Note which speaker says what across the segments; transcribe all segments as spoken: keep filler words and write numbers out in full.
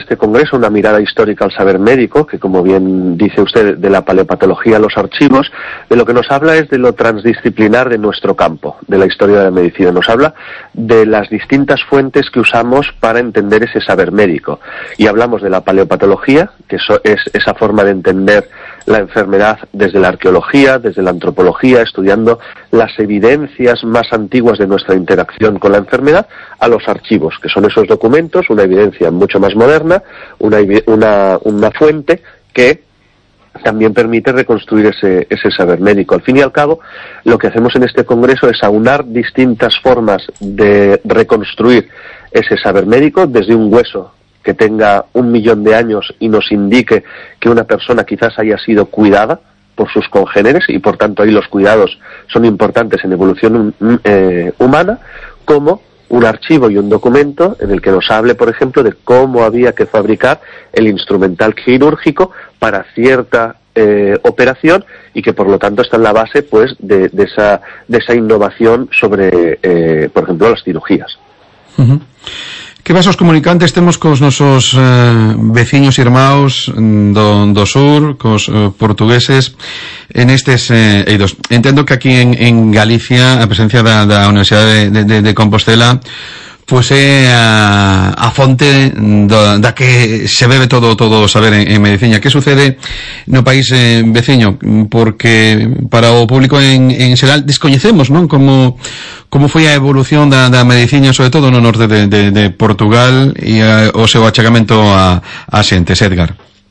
Speaker 1: este congreso una mirada histórica al saber médico, que como bien dice usted, de la paleopatología a los archivos, de lo que nos habla es de lo transdisciplinar de nuestro campo, de la historia de la medicina. Nos habla de las distintas fuentes que usamos para entender ese saber médico. Y hablamos de la paleopatología, que eso es esa forma de entender la enfermedad desde la arqueología, desde la antropología, estudiando las evidencias más antiguas de nuestra interacción con la enfermedad, a los archivos, que son esos documentos, una evidencia mucho más moderna, una, una, una fuente que también permite reconstruir ese, ese saber médico. Al fin y al cabo, lo que hacemos en este congreso es aunar distintas formas de reconstruir ese saber médico, desde un hueso que tenga un millón de años y nos indique que una persona quizás haya sido cuidada por sus congéneres y por tanto ahí los cuidados son importantes en evolución eh, humana, como un archivo y un documento en el que nos hable, por ejemplo, de cómo había que fabricar el instrumental quirúrgico para cierta eh, operación y que por lo tanto está en la base pues de, de esa de esa innovación sobre, eh, por ejemplo, las cirugías.
Speaker 2: Uh-huh. Que vasos comunicantes temos cos nosos eh, veciños e irmãos do, do sur, cos eh, portugueses en estes eh, eidos. Entendo que aquí en, en Galicia a presencia da, da Universidade de, de, de Compostela pois é a, a fonte da, da que se bebe todo todo o saber en, en medicina. Que sucede no país eh, veciño? Porque para o público en, en xeral descoñecemos, non? Como como foi a evolución da, da medicina, sobre todo no norte de, de, de Portugal e a, o seu achegamento a, a xentes, Edgar.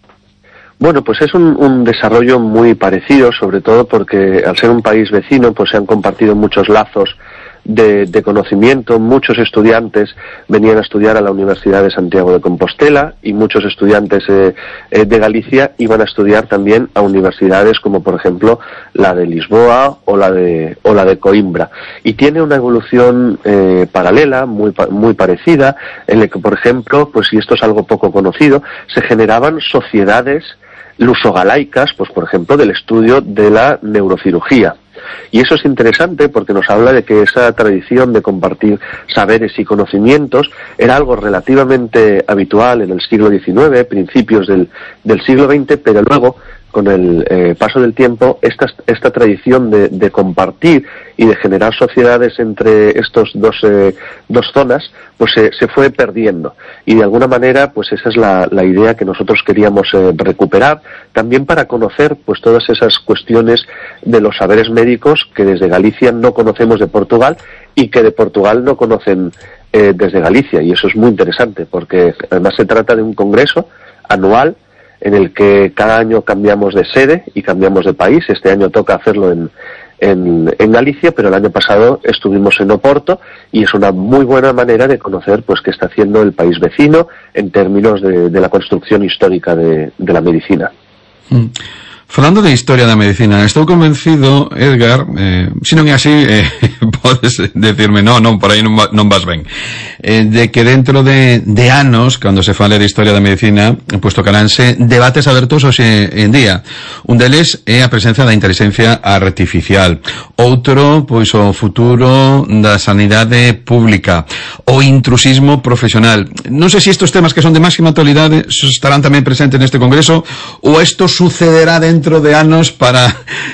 Speaker 1: Bueno, pues es un, un desarrollo muy parecido, sobre todo porque al ser un país vecino, pues se han compartido muchos lazos De, de conocimiento. Muchos estudiantes venían a estudiar a la Universidad de Santiago de Compostela y muchos estudiantes eh, eh, de Galicia iban a estudiar también a universidades como por ejemplo la de Lisboa o la de o la de Coimbra, y tiene una evolución eh, paralela, muy muy parecida, en la que por ejemplo, pues si esto es algo poco conocido, se generaban sociedades lusogalaicas, pues por ejemplo del estudio de la neurocirugía. Y eso es interesante porque nos habla de que esa tradición de compartir saberes y conocimientos era algo relativamente habitual en el siglo diecinueve, principios del, del siglo veinte, pero luego, con el eh, paso del tiempo, esta, esta tradición de, de compartir y de generar sociedades entre estos dos, eh, dos zonas, pues se, se fue perdiendo. Y de alguna manera, pues esa es la, la idea que nosotros queríamos eh, recuperar, también para conocer pues todas esas cuestiones de los saberes médicos que desde Galicia no conocemos de Portugal y que de Portugal no conocen eh, desde Galicia. Y eso es muy interesante, porque además se trata de un congreso anual en el que cada año cambiamos de sede y cambiamos de país. Este año toca hacerlo en, en, en Galicia, pero el año pasado estuvimos en Oporto y es una muy buena manera de conocer pues qué está haciendo el país vecino en términos de, de la construcción histórica de, de la medicina.
Speaker 2: Mm. Falando de historia da medicina, estou convencido, Edgar, eh, se non é así, eh, podes decirme, no, non, por aí non, non vas ben, eh, de que dentro de, de anos, cando se fale de historia da medicina, pues tocaránse debates abertos hoxe en día. Un deles é a presencia da inteligencia artificial. Outro, pois o futuro da sanidade pública. O intrusismo profesional. Non sei se estes temas que son de máxima actualidade estarán tamén presentes neste congreso, ou isto sucederá dentro dentro de anos para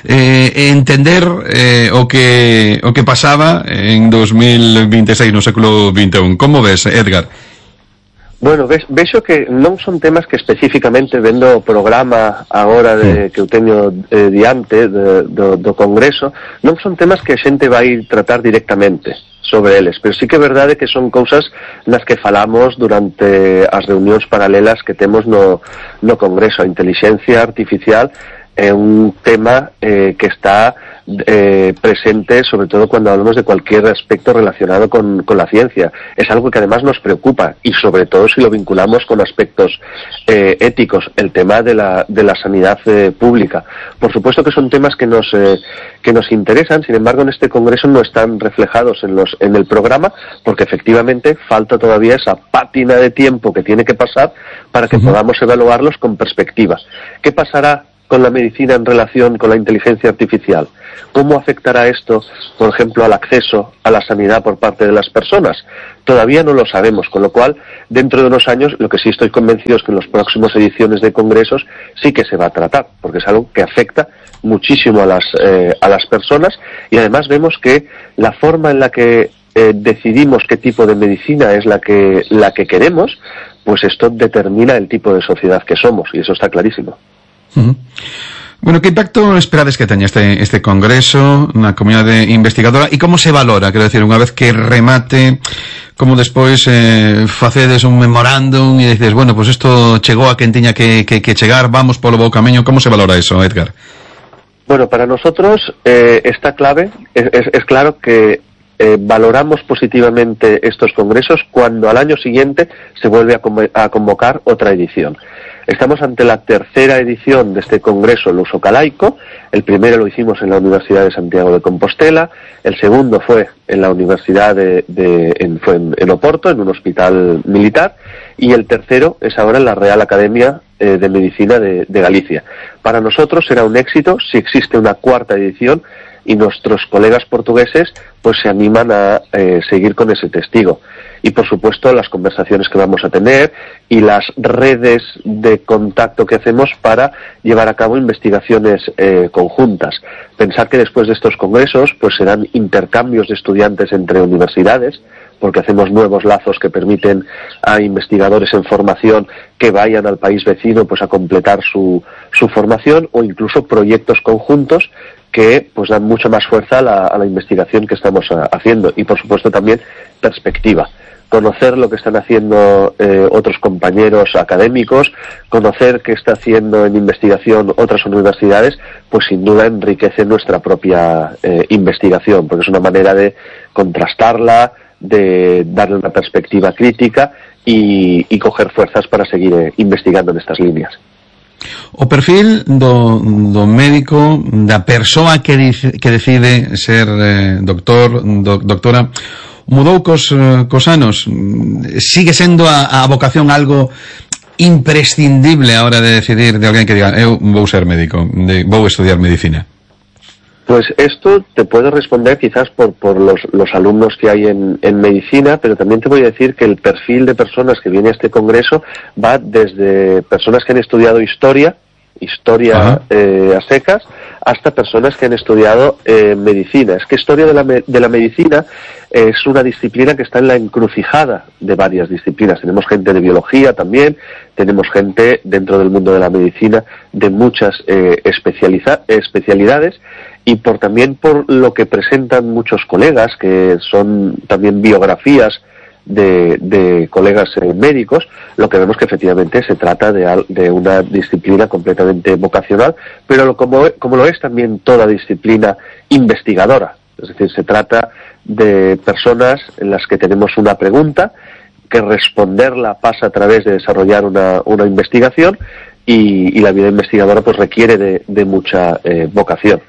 Speaker 2: eh, entender eh, o que o que pasaba en dos mil veintiséis no século vinte e un. Como ves, Edgar?
Speaker 1: Bueno, ves, vexo que non son temas que especificamente vendo o programa agora de, que eu teño eh, diante de, do, do Congreso, non son temas que a xente vai tratar directamente sobre eles, pero sí que é verdade que son cousas nas que falamos durante as reunións paralelas que temos no, no Congreso. A inteligencia artificial é un tema eh, que está eh, presente sobre todo cuando hablamos de cualquier aspecto relacionado con, con la ciencia. Es algo que además nos preocupa y sobre todo si lo vinculamos con aspectos eh, éticos, el tema de la, de la sanidad eh, pública. Por supuesto que son temas que nos, eh, que nos interesan, sin embargo en este congreso no están reflejados en, los, en el programa porque efectivamente falta todavía esa pátina de tiempo que tiene que pasar para que uh-huh. podamos evaluarlos con perspectiva. ¿Qué pasará con la medicina en relación con la inteligencia artificial? ¿Cómo afectará esto, por ejemplo, al acceso a la sanidad por parte de las personas? Todavía no lo sabemos, con lo cual, dentro de unos años, lo que sí estoy convencido es que en las próximas ediciones de congresos sí que se va a tratar, porque es algo que afecta muchísimo a las, eh, a las personas, y además vemos que la forma en la que eh, decidimos qué tipo de medicina es la que, la que queremos, pues esto determina el tipo de sociedad que somos, y eso está clarísimo.
Speaker 2: Uh-huh. Bueno, ¿qué impacto esperades que teña este, este congreso na comunidade investigadora e como se valora? Quero decir, unha vez que remate, como despois eh, facedes un memorándum e dices, bueno, pues isto chegou a quen tiña que, que, que chegar, vamos polo bo camiño, como se valora eso, Edgar?
Speaker 1: Bueno, para nosotros eh, esta clave, es, es, es claro que eh, valoramos positivamente estos congresos cuando al año siguiente se vuelve a, conv- a convocar otra edición. Estamos ante la tercera edición de este congreso luso-calaico. El primero lo hicimos en la Universidad de Santiago de Compostela, el segundo fue en la Universidad de, de en, fue en, en Oporto, en un hospital militar, y el tercero es ahora en la Real Academia eh, de Medicina de, de Galicia. Para nosotros será un éxito si existe una cuarta edición y nuestros colegas portugueses pues se animan a eh, seguir con ese testigo. Y por supuesto las conversaciones que vamos a tener y las redes de contacto que hacemos para llevar a cabo investigaciones eh, conjuntas. Pensar que después de estos congresos pues serán intercambios de estudiantes entre universidades, porque hacemos nuevos lazos que permiten a investigadores en formación que vayan al país vecino pues a completar su, su formación, o incluso proyectos conjuntos que pues dan mucha más fuerza a la, a la investigación que estamos a, haciendo, y por supuesto también perspectiva. Conocer lo que están haciendo eh, otros compañeros académicos, conocer qué está haciendo en investigación otras universidades, pues sin duda enriquece nuestra propia eh, investigación, porque es una manera de contrastarla, de darle una perspectiva crítica y, y coger fuerzas para seguir eh, investigando en estas líneas.
Speaker 2: O perfil do, do médico, da persoa que, dice, que decide ser eh, doctor, do, doctora, mudou cos, cos anos? Sigue sendo a, a vocación algo imprescindible a hora de decidir de alguén que diga, eu vou ser médico, de, vou estudiar medicina?
Speaker 1: Pues esto te puedo responder quizás por, por los, los alumnos que hay en, en medicina, pero también te voy a decir que el perfil de personas que viene a este congreso va desde personas que han estudiado historia, historia eh, a secas, hasta personas que han estudiado eh, medicina. Es que historia de la, de la medicina es una disciplina que está en la encrucijada de varias disciplinas. Tenemos gente de biología también, tenemos gente dentro del mundo de la medicina de muchas eh, especializa- especialidades, y por también por lo que presentan muchos colegas, que son también biografías de, de colegas eh, médicos, lo que vemos que efectivamente se trata de, de una disciplina completamente vocacional, pero lo, como, como lo es también toda disciplina investigadora. Es decir, se trata de personas en las que tenemos una pregunta, que responderla pasa a través de desarrollar una, una investigación, y, y la vida investigadora pues requiere de, de mucha eh, vocación.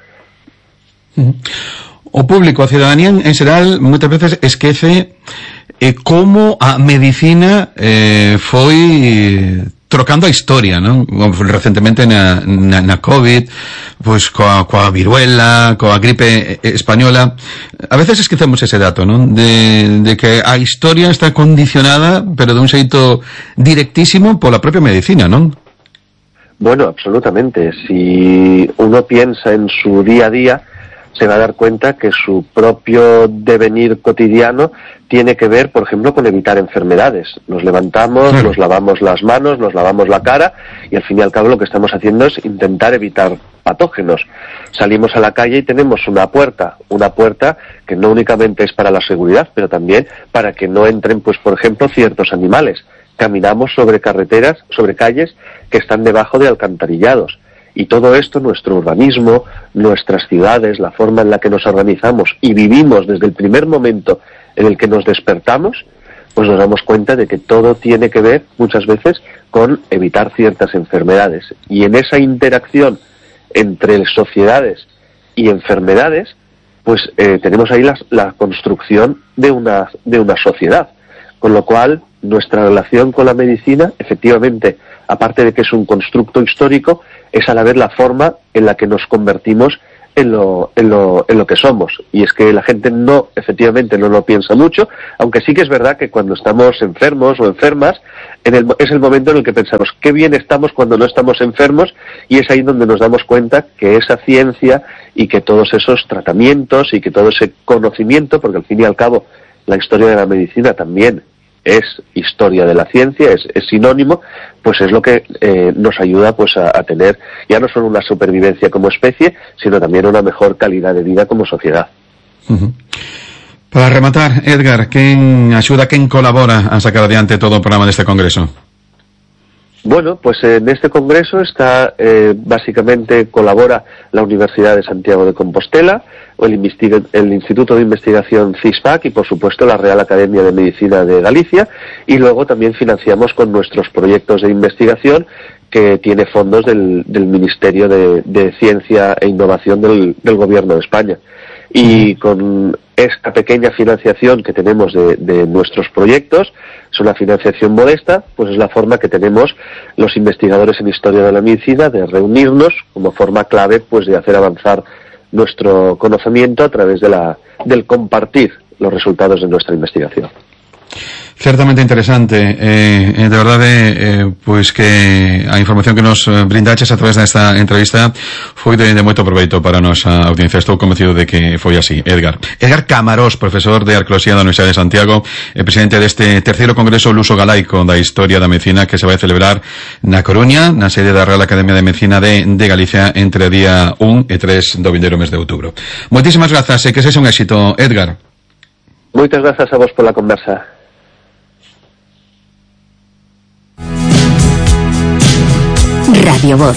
Speaker 2: O público, a ciudadanía en xeral, moitas veces esquece eh, como a medicina eh, foi trocando a historia, non? Recentemente na, na, na COVID, pois coa, coa viruela, coa gripe española. A veces esquecemos ese dato, non? De, de que a historia está condicionada, pero de un xeito directísimo pola propia medicina, non?
Speaker 1: Bueno, absolutamente. Si uno piensa en su día a día, se va a dar cuenta que su propio devenir cotidiano tiene que ver, por ejemplo, con evitar enfermedades. Nos levantamos, sí. nos lavamos las manos, nos lavamos la cara, y al fin y al cabo lo que estamos haciendo es intentar evitar patógenos. Salimos a la calle y tenemos una puerta, una puerta que no únicamente es para la seguridad, pero también para que no entren, pues, por ejemplo, ciertos animales. Caminamos sobre carreteras, sobre calles que están debajo de alcantarillados. Y todo esto, nuestro urbanismo, nuestras ciudades, la forma en la que nos organizamos y vivimos desde el primer momento en el que nos despertamos, pues nos damos cuenta de que todo tiene que ver muchas veces con evitar ciertas enfermedades. Y en esa interacción entre sociedades y enfermedades, pues eh, tenemos ahí la, la construcción de una, de una sociedad. Con lo cual, nuestra relación con la medicina, efectivamente, aparte de que es un constructo histórico, es a la vez la forma en la que nos convertimos en lo, en lo, en lo que somos. Y es que la gente no, efectivamente, no lo piensa mucho, aunque sí que es verdad que cuando estamos enfermos o enfermas, en el, es el momento en el que pensamos qué bien estamos cuando no estamos enfermos, y es ahí donde nos damos cuenta que esa ciencia y que todos esos tratamientos y que todo ese conocimiento, porque al fin y al cabo la historia de la medicina también es historia de la ciencia, es, es sinónimo, pues es lo que eh, nos ayuda pues a, a tener ya no solo una supervivencia como especie, sino también una mejor calidad de vida como sociedad.
Speaker 2: Uh-huh. Para rematar, Edgar, quen axuda, quen colabora a sacar adiante todo o programa deste congreso?
Speaker 1: Bueno, pues en este congreso está, eh, básicamente colabora la Universidad de Santiago de Compostela, o el, el Instituto de Investigación CISPAC y por supuesto la Real Academia de Medicina de Galicia, y luego también financiamos con nuestros proyectos de investigación que tiene fondos del, del Ministerio de, de Ciencia e Innovación del, del Gobierno de España. Y con esta pequeña financiación que tenemos de, de nuestros proyectos, es una financiación modesta, pues es la forma que tenemos los investigadores en historia de la medicina de reunirnos como forma clave pues de hacer avanzar nuestro conocimiento a través de la, del compartir los resultados de nuestra investigación.
Speaker 2: Certamente interesante, eh, de verdade, eh, pois que a información que nos brindaches a través desta entrevista foi de, de moito proveito para a nosa audiencia. Estou convencido de que foi así. Edgar Edgar Camarós, profesor de Arqueoloxía da Universidade de Santiago e presidente deste terceiro congreso luso galaico da historia da medicina que se vai celebrar na Coruña, na sede da Real Academia de Medicina de, de Galicia entre día un e tres do vindeiro mes de outubro. Moitísimas grazas e que sexa un éxito, Edgar.
Speaker 1: Moitas grazas a vos pola conversa.
Speaker 3: Radio Voz.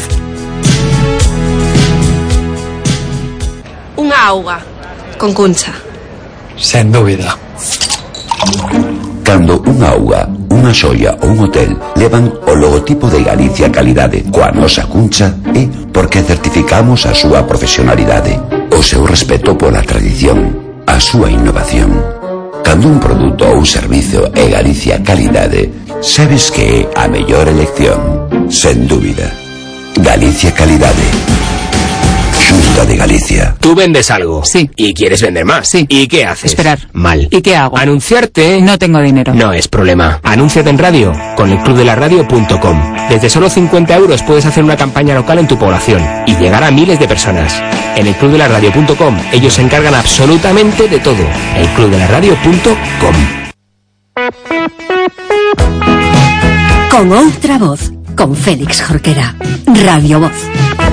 Speaker 4: Unha auga con Cuncha.
Speaker 5: Sen dúbida.
Speaker 6: Cando unha auga, unha xoia ou un hotel levan o logotipo de Galicia Calidade coa nosa Cuncha, é porque certificamos a súa profesionalidade, o seu respeto pola tradición, a súa innovación. Cando un produto ou un servizo é Galicia Calidade, sabes que é a mellor elección, sen dúbida. Galicia Calidade. Xunta de Galicia.
Speaker 7: Tú vendes algo.
Speaker 8: Sí.
Speaker 7: Y quieres vender más.
Speaker 8: Sí.
Speaker 7: ¿Y qué haces?
Speaker 8: Esperar.
Speaker 7: Mal.
Speaker 8: ¿Y qué hago?
Speaker 7: Anunciarte.
Speaker 8: No tengo dinero.
Speaker 7: No es problema. Anúnciate en radio con el club de la radio punto com. Desde solo cincuenta euros puedes hacer una campaña local en tu población y llegar a miles de personas. En el club de la radio punto com ellos se encargan absolutamente de todo. el club de la radio punto com.
Speaker 3: Con outra voz, con Félix Jorquera. Radio Voz.